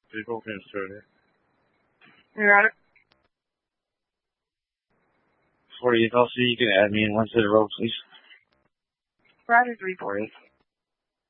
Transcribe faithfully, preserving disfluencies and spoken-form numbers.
People can start it. You got it? forty-eight, I'll see you can add me in one to the road, please. Roger three forty.